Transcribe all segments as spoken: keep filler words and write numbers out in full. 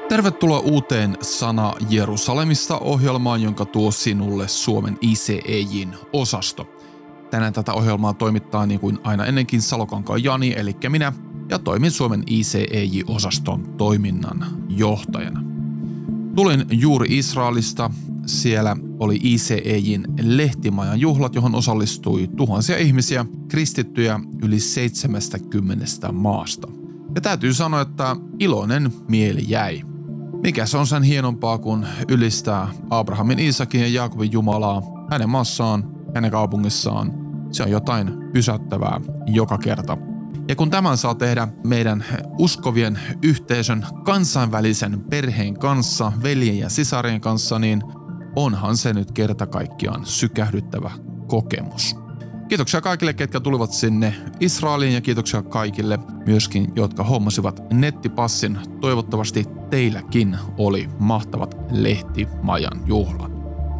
Tervetuloa uuteen Sana Jerusalemista -ohjelmaan, jonka tuo sinulle Suomen I C E J:n osasto. Tänään tätä ohjelmaa toimittaa niin kuin aina ennenkin Salokankaan Jani, eli minä, ja toimin Suomen I C E J-osaston toiminnan johtajana. Tulin juuri Israelista. Siellä oli I C E J:n lehtimajan juhlat, johon osallistui tuhansia ihmisiä, kristittyjä yli seitsemästäkymmenestä maasta. Ja täytyy sanoa, että iloinen mieli jäi. Mikä se on sen hienompaa kuin ylistää Abrahamin, Iisakin ja Jaakobin Jumalaa hänen maassaan, hänen kaupungissaan. Se on jotain pysäyttävää joka kerta. Ja kun tämän saa tehdä meidän uskovien yhteisön kansainvälisen perheen kanssa, veljen ja sisarien kanssa, niin onhan se nyt kerta kaikkiaan sykähdyttävä kokemus. Kiitoksia kaikille, ketkä tulivat sinne Israeliin, ja kiitoksia kaikille myöskin, jotka hommasivat nettipassin. Toivottavasti teilläkin oli mahtavat lehtimajan juhlat.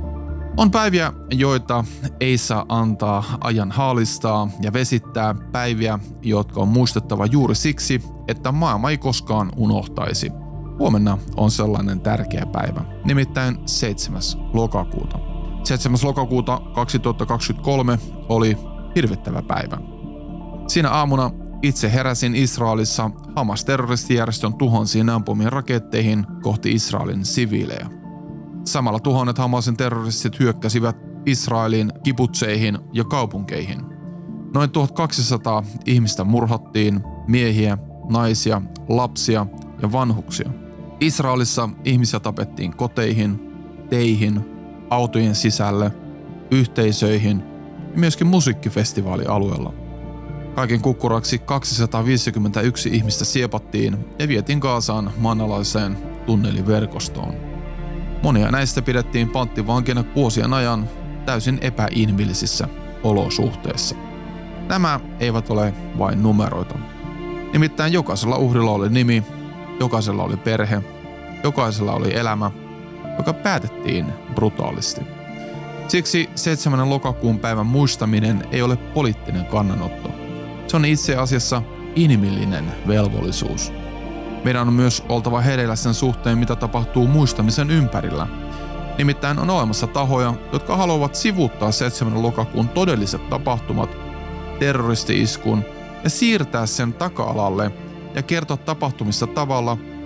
On päiviä, joita ei saa antaa ajan haalistaa ja vesittää, päiviä, jotka on muistettava juuri siksi, että maailma ei koskaan unohtaisi. Huomenna on sellainen tärkeä päivä, nimittäin seitsemäs lokakuuta. seitsemäs lokakuuta kaksituhattakaksikymmentäkolme oli hirvittävä päivä. Siinä aamuna itse heräsin Israelissa Hamas-terroristijärjestön tuhansiin ampumien raketteihin kohti Israelin siviilejä. Samalla tuhannet Hamasin terroristit hyökkäsivät Israelin kibutseihin ja kaupunkeihin. Noin tuhatkaksisataa ihmistä murhattiin, miehiä, naisia, lapsia ja vanhuksia. Israelissa ihmisiä tapettiin koteihin, teihin, autojen sisälle, yhteisöihin ja myöskin musiikkifestivaalialueella. Kaiken kukkuraksi kaksisataaviisikymmentäyksi ihmistä siepattiin ja vietiin Gazaan maanalaiseen tunneliverkostoon. Monia näistä pidettiin panttivankina vuosien ajan täysin epäinhimillisissä olosuhteissa. Nämä eivät ole vain numeroita. Nimittäin jokaisella uhrilla oli nimi, jokaisella oli perhe, jokaisella oli elämä, joka päätettiin brutaalisti. Siksi seitsemännen lokakuun päivän muistaminen ei ole poliittinen kannanotto. Se on itse asiassa inhimillinen velvollisuus. Meidän on myös oltava hereillä sen suhteen, mitä tapahtuu muistamisen ympärillä. Nimittäin on olemassa tahoja, jotka haluavat sivuuttaa seitsemännen lokakuun todelliset tapahtumat, terroristi-iskun, ja siirtää sen taka-alalle ja kertoa tapahtumista tavalla,